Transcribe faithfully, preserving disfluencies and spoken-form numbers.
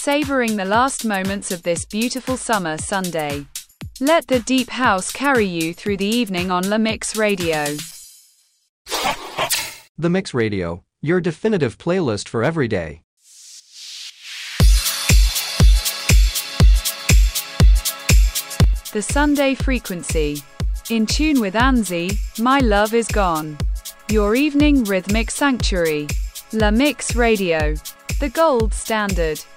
savoring the last moments of this beautiful summer Sunday. Let the deep house carry you through the evening on La Mix Radio. The Mix Radio, your definitive playlist for every day. The Sunday Frequency. In tune with Anzi, My Love Is Gone. Your evening rhythmic sanctuary. La Mix Radio. The gold standard.